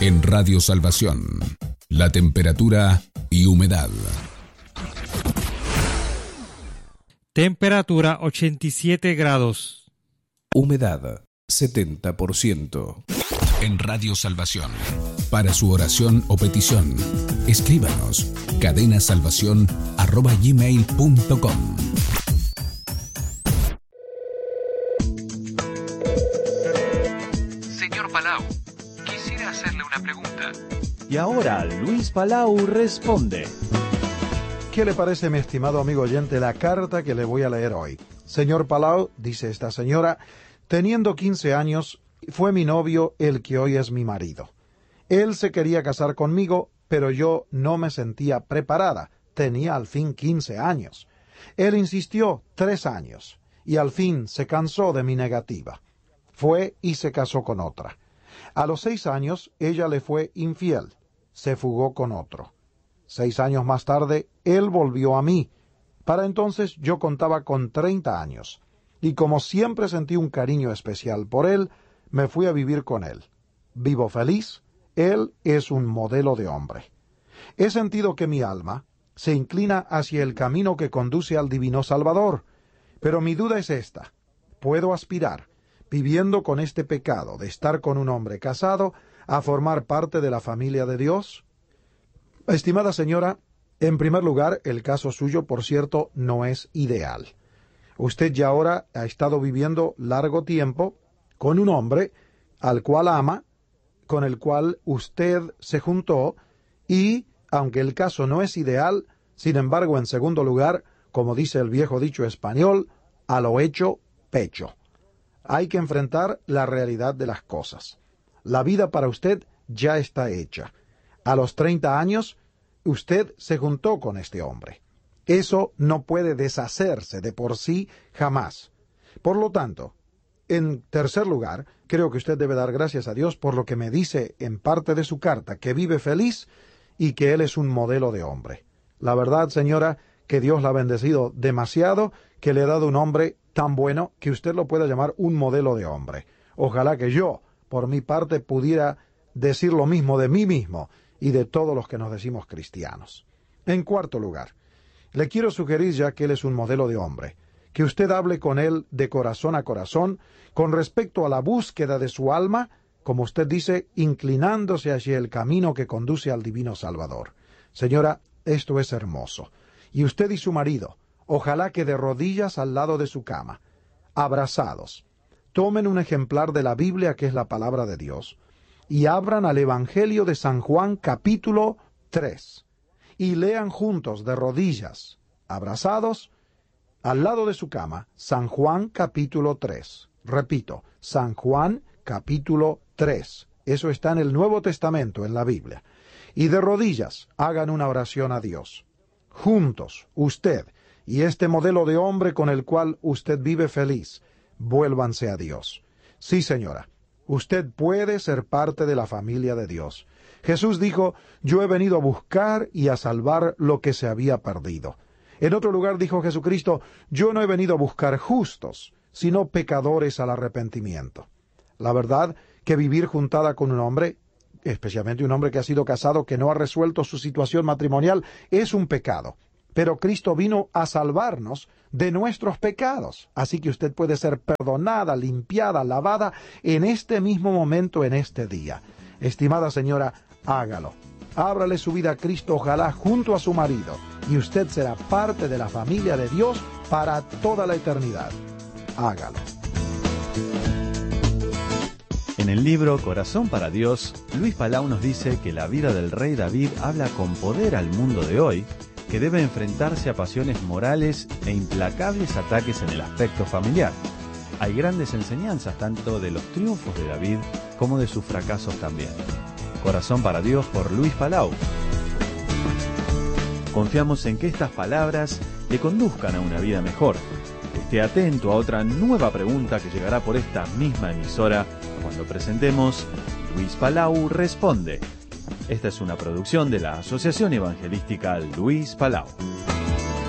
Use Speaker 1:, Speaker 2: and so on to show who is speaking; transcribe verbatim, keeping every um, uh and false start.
Speaker 1: En Radio Salvación, la temperatura y humedad.
Speaker 2: Temperatura ochenta y siete grados.
Speaker 1: Humedad setenta por ciento. En Radio Salvación. Para su oración o petición, escríbanos cadenasalvación arroba gmail punto com.
Speaker 3: Señor Palau, quisiera hacerle una pregunta.
Speaker 4: Y ahora Luis Palau responde.
Speaker 5: ¿Qué le parece, mi estimado amigo oyente, la carta que le voy a leer hoy? Señor Palau, dice esta señora, teniendo quince años, fue mi novio el que hoy es mi marido. Él se quería casar conmigo, pero yo no me sentía preparada. Tenía al fin quince años. Él insistió tres años, y al fin se cansó de mi negativa. Fue y se casó con otra. A los seis años, ella le fue infiel. Se fugó con otro. Seis años más tarde, él volvió a mí. Para entonces yo contaba con treinta años, y como siempre sentí un cariño especial por él, me fui a vivir con él. Vivo feliz, él es un modelo de hombre. He sentido que mi alma se inclina hacia el camino que conduce al Divino Salvador, pero mi duda es esta. ¿Puedo aspirar, viviendo con este pecado de estar con un hombre casado, a formar parte de la familia de Dios? Estimada señora, en primer lugar, el caso suyo, por cierto, no es ideal. Usted ya ahora ha estado viviendo largo tiempo con un hombre al cual ama, con el cual usted se juntó, y, aunque el caso no es ideal, sin embargo, en segundo lugar, como dice el viejo dicho español, a lo hecho, pecho. Hay que enfrentar la realidad de las cosas. La vida para usted ya está hecha. A los treinta años, usted se juntó con este hombre. Eso no puede deshacerse de por sí jamás. Por lo tanto, en tercer lugar, creo que usted debe dar gracias a Dios por lo que me dice en parte de su carta, que vive feliz y que él es un modelo de hombre. La verdad, señora, que Dios la ha bendecido demasiado, que le ha dado un hombre tan bueno que usted lo pueda llamar un modelo de hombre. Ojalá que yo, por mi parte, pudiera decir lo mismo de mí mismo y de todos los que nos decimos cristianos. En cuarto lugar, le quiero sugerir, ya que él es un modelo de hombre, que usted hable con él de corazón a corazón con respecto a la búsqueda de su alma, como usted dice, inclinándose hacia el camino que conduce al Divino Salvador. Señora, esto es hermoso. Y usted y su marido, ojalá que de rodillas al lado de su cama, abrazados, tomen un ejemplar de la Biblia, que es la palabra de Dios, y abran al Evangelio de San Juan capítulo tres, y lean juntos de rodillas, abrazados, al lado de su cama, San Juan capítulo tres. Repito, San Juan capítulo tres. Eso está en el Nuevo Testamento, en la Biblia. Y de rodillas hagan una oración a Dios. Juntos, usted y este modelo de hombre con el cual usted vive feliz, vuélvanse a Dios. Sí, señora. Usted puede ser parte de la familia de Dios. Jesús dijo, yo he venido a buscar y a salvar lo que se había perdido. En otro lugar dijo Jesucristo, yo no he venido a buscar justos, sino pecadores al arrepentimiento. La verdad que vivir juntada con un hombre, especialmente un hombre que ha sido casado, que no ha resuelto su situación matrimonial, es un pecado. Pero Cristo vino a salvarnos de nuestros pecados. Así que usted puede ser perdonada, limpiada, lavada en este mismo momento, en este día. Estimada señora, hágalo. Ábrale su vida a Cristo, ojalá junto a su marido, y usted será parte de la familia de Dios para toda la eternidad. Hágalo.
Speaker 4: En el libro Corazón para Dios, Luis Palau nos dice que la vida del rey David habla con poder al mundo de hoy, que debe enfrentarse a pasiones morales e implacables ataques en el aspecto familiar. Hay grandes enseñanzas tanto de los triunfos de David como de sus fracasos también. Corazón para Dios por Luis Palau. Confiamos en que estas palabras le conduzcan a una vida mejor. Esté atento a otra nueva pregunta que llegará por esta misma emisora cuando presentemos Luis Palau Responde. Esta es una producción de la Asociación Evangelística Luis Palau.